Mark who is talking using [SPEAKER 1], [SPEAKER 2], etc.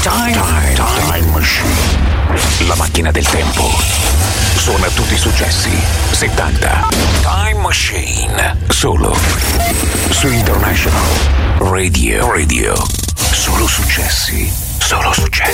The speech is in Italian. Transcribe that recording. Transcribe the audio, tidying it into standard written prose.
[SPEAKER 1] Time Machine. La macchina del tempo. Suona tutti i successi 70. Time Machine. Solo su International Radio. Solo successi. Solo successi.